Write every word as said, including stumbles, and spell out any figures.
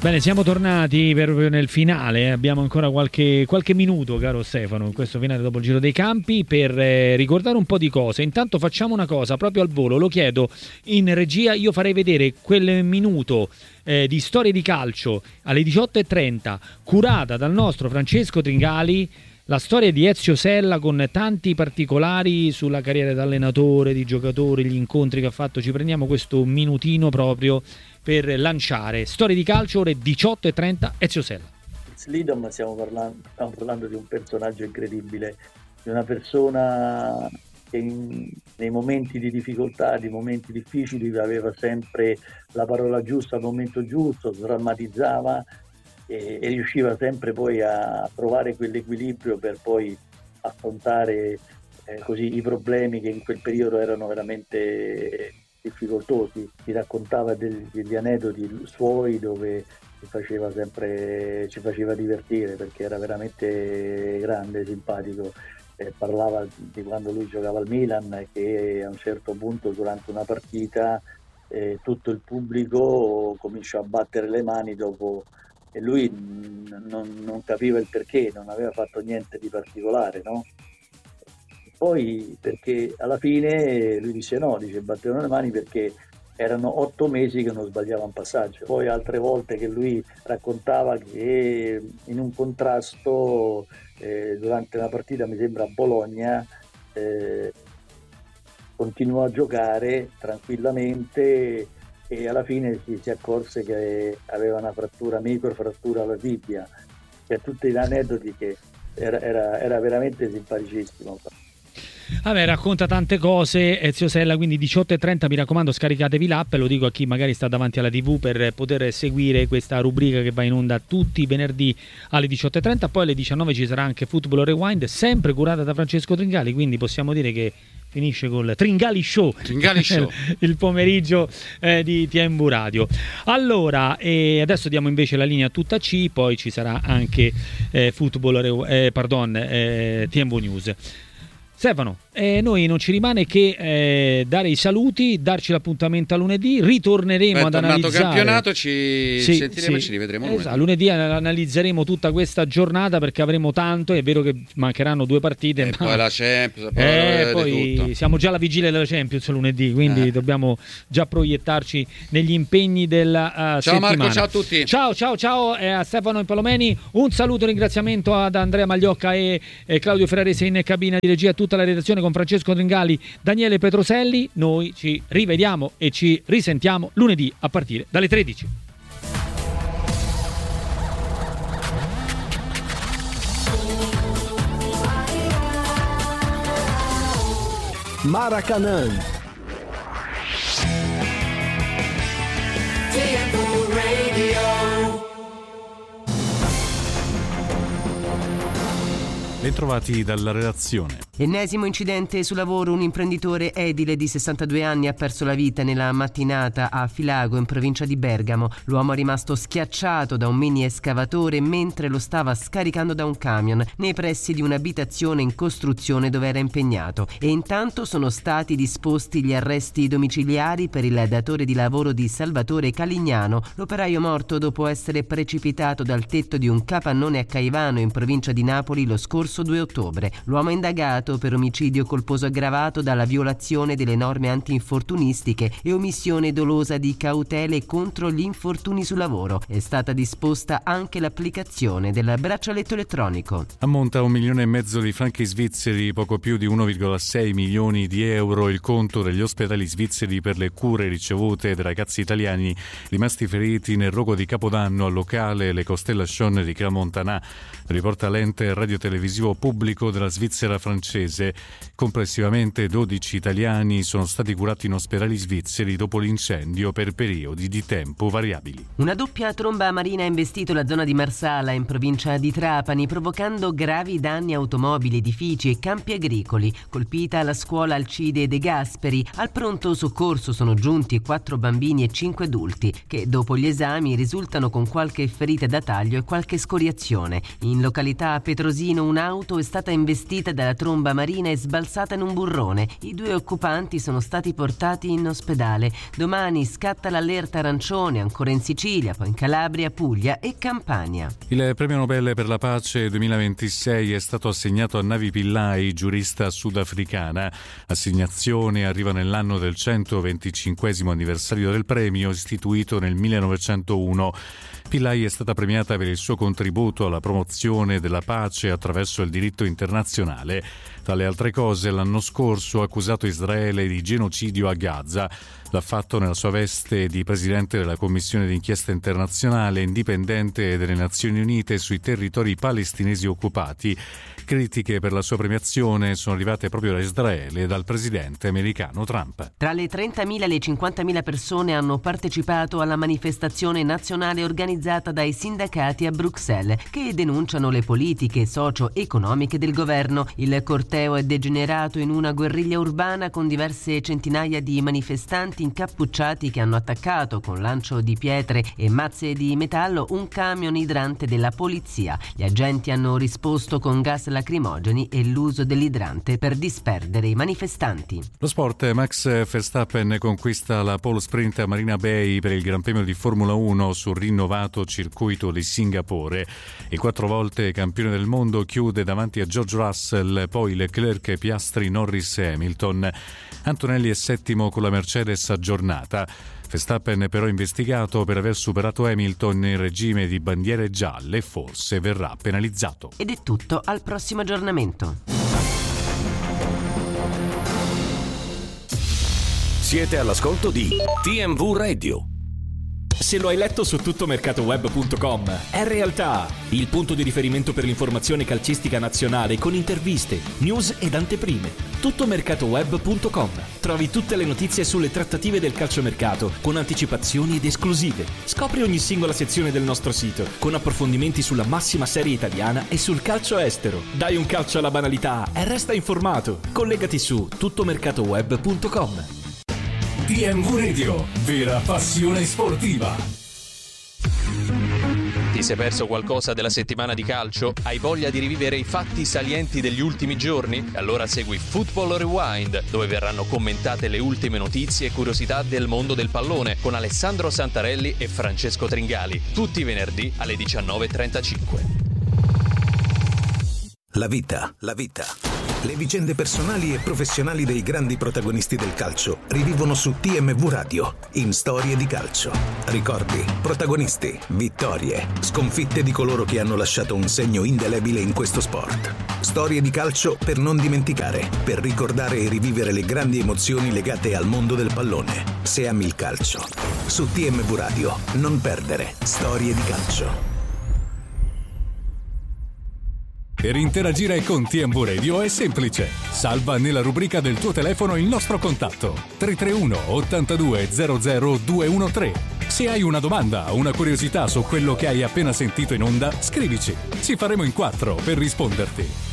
Bene, siamo tornati proprio nel finale, abbiamo ancora qualche, qualche minuto, caro Stefano, in questo finale dopo il Giro dei Campi per eh, ricordare un po' di cose. Intanto facciamo una cosa, proprio al volo, lo chiedo in regia, io farei vedere quel minuto eh, di storie di calcio alle diciotto e trenta, curata dal nostro Francesco Tringali, la storia di Ezio Sella con tanti particolari sulla carriera da allenatore, di giocatore, gli incontri che ha fatto. Ci prendiamo questo minutino proprio per lanciare storie di calcio, ore diciotto e trenta, Ezio Sella. Slidom, stiamo parlando, stiamo parlando di un personaggio incredibile, di una persona che in, nei momenti di difficoltà, di momenti difficili, aveva sempre la parola giusta al momento giusto, sdrammatizzava e, e riusciva sempre poi a trovare quell'equilibrio per poi affrontare eh, così i problemi che in quel periodo erano veramente difficoltosi. Ti raccontava degli, degli aneddoti suoi dove ci faceva sempre ci faceva divertire, perché era veramente grande, simpatico. Eh, parlava di quando lui giocava al Milan e che a un certo punto durante una partita eh, tutto il pubblico cominciò a battere le mani dopo, e lui non, non capiva il perché, non aveva fatto niente di particolare, no? Poi perché alla fine lui dice no, dice battevano le mani perché erano otto mesi che non sbagliava un passaggio. Poi altre volte che lui raccontava che in un contrasto eh, durante una partita, mi sembra a Bologna, eh, continuò a giocare tranquillamente e alla fine si, si accorse che aveva una frattura, microfrattura alla tibia. Cioè tutti gli aneddoti che era, era, era veramente simpaticissimo. Vabbè, racconta tante cose Ezio Sella, quindi diciotto e trenta, mi raccomando, scaricatevi l'app, lo dico a chi magari sta davanti alla tivù per poter seguire questa rubrica che va in onda tutti i venerdì alle diciotto e trenta. Poi alle diciannove ci sarà anche Football Rewind, sempre curata da Francesco Tringali, quindi possiamo dire che finisce col Tringali Show, Tringali Show. il pomeriggio eh, di T M V Radio. Allora, eh, adesso diamo invece la linea tutta C, poi ci sarà anche eh, Football eh, pardon, eh, T M V News. Stefano, eh, noi non ci rimane che eh, dare i saluti, darci l'appuntamento a lunedì, ritorneremo Beh, ad analizzare. campionato ci sì, sentiremo sì. e ci rivedremo esatto, lunedì. lunedì analizzeremo tutta questa giornata perché avremo tanto, è vero che mancheranno due partite. E ma... poi la Champions, poi, eh, di poi tutto. siamo già alla vigilia della Champions lunedì, quindi eh. dobbiamo già proiettarci negli impegni della uh, ciao settimana. Marco, ciao a tutti. Ciao, ciao, ciao eh, a Stefano Impalomeni, un saluto e un ringraziamento ad Andrea Magliocca e, e Claudio Ferrarese in cabina di regia, tutta la redazione con Francesco Tringali, Daniele Petroselli. Noi ci rivediamo e ci risentiamo lunedì a partire dalle tredici. Maracanã. Bentrovati dalla redazione. Ennesimo incidente sul lavoro, un imprenditore edile di sessantadue anni ha perso la vita nella mattinata a Filago in provincia di Bergamo. L'uomo è rimasto schiacciato da un mini escavatore mentre lo stava scaricando da un camion nei pressi di un'abitazione in costruzione dove era impegnato, e intanto sono stati disposti gli arresti domiciliari per il datore di lavoro di Salvatore Calignano, l'operaio morto dopo essere precipitato dal tetto di un capannone a Caivano in provincia di Napoli lo scorso due ottobre. L'uomo è indagato per omicidio colposo aggravato dalla violazione delle norme antinfortunistiche e omissione dolosa di cautele contro gli infortuni sul lavoro. È stata disposta anche l'applicazione del braccialetto elettronico. Ammonta a un milione e mezzo di franchi svizzeri, poco più di uno virgola sei milioni di euro, il conto degli ospedali svizzeri per le cure ricevute dai ragazzi italiani rimasti feriti nel rogo di Capodanno al locale Le Constellation di Crans-Montana, riporta l'ente radiotelevisivo pubblico della Svizzera francese. Complessivamente dodici italiani sono stati curati in ospedali svizzeri dopo l'incendio per periodi di tempo variabili. Una doppia tromba marina ha investito la zona di Marsala in provincia di Trapani, provocando gravi danni a automobili, edifici e campi agricoli. Colpita la scuola Alcide De Gasperi, al pronto soccorso sono giunti quattro bambini e cinque adulti che dopo gli esami risultano con qualche ferita da taglio e qualche scoriazione. In località Petrosino un'auto è stata investita dalla tromba bomba marina è sbalzata in un burrone. I due occupanti sono stati portati in ospedale. Domani scatta l'allerta arancione ancora in Sicilia, poi in Calabria, Puglia e Campania. Il premio Nobel per la pace duemilaventisei è stato assegnato a Navi Pillay, giurista sudafricana. Assegnazione arriva nell'anno del centoventicinquesimo anniversario del premio, istituito nel millenovecentouno. Pillay è stata premiata per il suo contributo alla promozione della pace attraverso il diritto internazionale. Tra le altre cose, l'anno scorso ha accusato Israele di genocidio a Gaza. L'ha fatto nella sua veste di presidente della Commissione d'inchiesta internazionale indipendente delle Nazioni Unite sui territori palestinesi occupati. Critiche per la sua premiazione sono arrivate proprio da Israele e dal presidente americano Trump. Tra le trentamila e le cinquantamila persone hanno partecipato alla manifestazione nazionale organizzata dai sindacati a Bruxelles, che denunciano le politiche socio-economiche del governo. Il corteo è degenerato in una guerriglia urbana con diverse centinaia di manifestanti incappucciati che hanno attaccato con lancio di pietre e mazze di metallo un camion idrante della polizia. Gli agenti hanno risposto con gas lacrimogeni e l'uso dell'idrante per disperdere i manifestanti. Lo sport: Max Verstappen conquista la pole sprint a Marina Bay per il Gran Premio di Formula uno sul rinnovato circuito di Singapore. Il quattro volte campione del mondo chiude davanti a George Russell, poi Leclerc, Piastri, Norris e Hamilton. Antonelli è settimo con la Mercedes aggiornata. Verstappen è però investigato per aver superato Hamilton in regime di bandiere gialle e forse verrà penalizzato. Ed è tutto, al prossimo aggiornamento. Siete all'ascolto di T M V Radio. Se lo hai letto su tuttomercatoweb punto com, è realtà, il punto di riferimento per l'informazione calcistica nazionale con interviste, news ed anteprime. tuttomercatoweb punto com. Trovi tutte le notizie sulle trattative del calciomercato con anticipazioni ed esclusive. Scopri ogni singola sezione del nostro sito con approfondimenti sulla massima serie italiana e sul calcio estero. Dai un calcio alla banalità e resta informato. Collegati su tuttomercatoweb punto com. T M V Radio, vera passione sportiva. Ti sei perso qualcosa della settimana di calcio? Hai voglia di rivivere i fatti salienti degli ultimi giorni? Allora segui Football Rewind, dove verranno commentate le ultime notizie e curiosità del mondo del pallone con Alessandro Santarelli e Francesco Tringali, tutti i venerdì alle diciannove e trentacinque. La vita, la vita. Le vicende personali e professionali dei grandi protagonisti del calcio rivivono su T M V Radio, in Storie di calcio. Ricordi, protagonisti, vittorie, sconfitte di coloro che hanno lasciato un segno indelebile in questo sport. Storie di calcio per non dimenticare, per ricordare e rivivere le grandi emozioni legate al mondo del pallone. Se ami il calcio, su T M V Radio, non perdere Storie di calcio. Per interagire con T M V Radio è semplice. Salva nella rubrica del tuo telefono il nostro contatto tre tre uno ottantadue zero zero due uno tre. Se hai una domanda o una curiosità su quello che hai appena sentito in onda, scrivici. Ci faremo in quattro per risponderti.